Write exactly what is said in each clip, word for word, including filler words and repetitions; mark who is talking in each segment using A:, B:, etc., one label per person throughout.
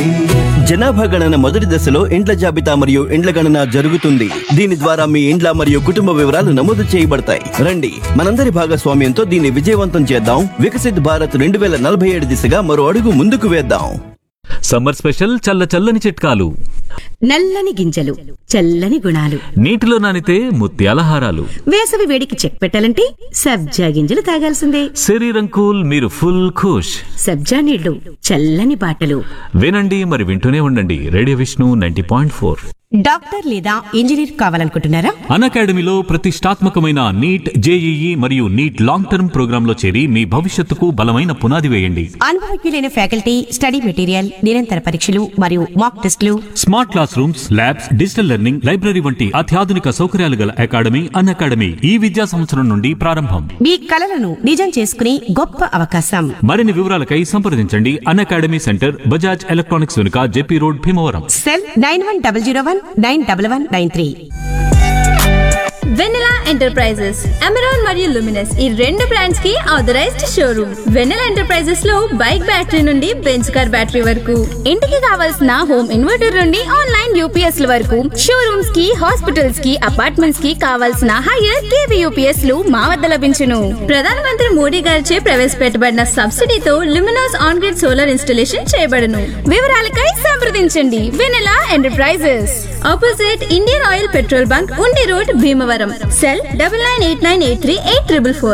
A: జనాభా గణన మొదటి దశలో ఇండ్ల జాబితా మరియు ఇండ్ల గణన జరుగుతుంది. దీని ద్వారా మీ ఇండ్ల మరియు కుటుంబ వివరాలు నమోదు చేయబడతాయి. రండి, మనందరి భాగస్వామ్యంతో దీన్ని విజయవంతం చేద్దాం. వికసిత్ భారత్ రెండు వేల నలభై ఏడు దిశగా మరో అడుగు ముందుకు వేద్దాం.
B: సమ్మర్ స్పెషల్ చల్ల చల్లని చిట్కాలు.
C: నల్లని గింజలు, చల్లని గుణాలు,
B: నీటిలో నానితే ముత్యాల హారాలు.
C: వేసవి వేడికి చెక్ పెట్టాలంటే సబ్జా గింజలు తాగాల్సిందే.
B: శరీరం కూల్, మీరు ఫుల్ ఖుష్.
C: సబ్జా నీళ్లు, చల్లని బాటలు.
B: వినండి మరి వింటూనే ఉండండి. Radio Vishnu ninety point four.
C: Doctor లేదా ఇంజనీర్ కావాలనుకుంటున్నారా?
B: అన్ అకాడమీలో ప్రతిష్టాత్మకమైన నీట్, జేఈఈ మరియు నీట్ లాంగ్ టర్మ్ ప్రోగ్రామ్ లో చేరి మీ భవిష్యత్తుకు బలమైన పునాది వేయండి.
C: అనుభవజ్ఞులైన ఫ్యాకల్టీ, స్టడీ మెటీరియల్, నిరంతర పరీక్షలు మరియు మాక్ టెస్టులు,
B: smart class rooms, labs, digital learning, library వంటి అత్యాధునిక సౌకర్యాలు గల అకాడమీ అన్ అకాడమీ ఈ విద్యా సంవత్సరం నుండి ప్రారంభం.
C: మీ కలలను నిజం చేసుకునే గొప్ప అవకాశం.
B: మరిన్ని వివరాలకై సంప్రదించండి. అన్ అకాడమీ సెంటర్, బజాజ్ ఎలక్ట్రానిక్స్ వెనుక, JP road, Bhimavaram.
C: Cell nine one double zero one nine double one nine three.
D: వెన్నెలా ఎంటర్ప్రైజెస్, అమెరాన్ మరియు లుమినస్ ఈ రెండు బ్రాండ్స్ కి ఆథరైజ్డ్ షోరూమ్. వెన్నెలా ఎంటర్ప్రైజెస్ లో బైక్ బ్యాటరీ నుండి బెంచ్ కార్ బ్యాటరీ వరకు, ఇంటికి కావాల్సిన హోమ్ ఇన్వర్టర్ నుండి ఆన్లైన్ యూపీఎస్ ల వరకు, షోరూమ్స్ కి, హాస్పిటల్స్ కి, అపార్ట్మెంట్స్ కి కావాల్సిన హైయర్ కేవీ యూపీఎస్ లు మా వద్ద లభించును. ప్రధానమంత్రి మోడీ గారిచే ప్రవేశపెట్టబడిన సబ్సిడీతో Luminous on grid solar installation చేయబడును. వివరాలకై సంప్రదించండి. వెన్నెలా enterprises, opposite Indian oil petrol bunk, ఉండి road, Bhimavaram. Cell double nine eight nine eight three eight triple four.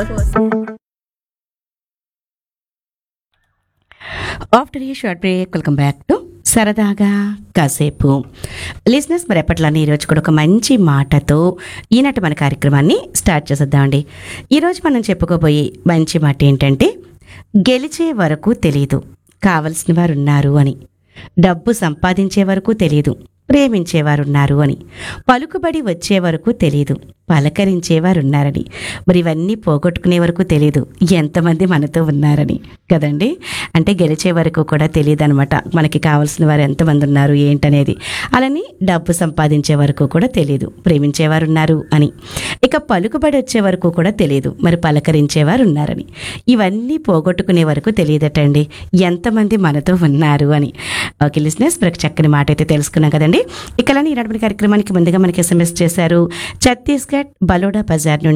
C: After A short break, welcome back to సరదాగా కాసేపు. లిజినెస్ మరి ఎప్పట్లోనే ఈరోజు కూడా ఒక మంచి మాటతో ఈనాటి మన కార్యక్రమాన్ని స్టార్ట్ చేసేద్దామండి. ఈరోజు మనం చెప్పుకోబోయే మంచి మాట ఏంటంటే, గెలిచే వరకు తెలియదు కావలసిన వారు ఉన్నారు అని, డబ్బు సంపాదించే వరకు తెలియదు ప్రేమించేవారున్నారు అని, పలుకుబడి వచ్చే వరకు తెలియదు పలకరించేవారున్నారని, మరి ఇవన్నీ పోగొట్టుకునే వరకు తెలియదు ఎంతమంది మనతో ఉన్నారని కదండి. అంటే గెలిచే వరకు కూడా తెలియదు అనమాట మనకి కావాల్సిన వారు ఎంతమంది ఉన్నారు ఏంటనేది. అలానే డబ్బు సంపాదించే వరకు కూడా తెలియదు ప్రేమించేవారు ఉన్నారు అని, ఇక పలుకుబడి వచ్చే వరకు కూడా తెలియదు మరి పలకరించేవారు ఉన్నారని, ఇవన్నీ పోగొట్టుకునే వరకు తెలియదటండి ఎంతమంది మనతో ఉన్నారు అని. ఓకే లిజినెస్, మనకు చక్కని మాట అయితే తెలుసుకున్నాం కదండి. ఇకలానే ఈనాటి కార్యక్రమానికి ముందుగా మనకి ఎస్ఎంఎస్ చేశారు ఛత్తీస్గఢ్ బలోడా బజార్ నుండి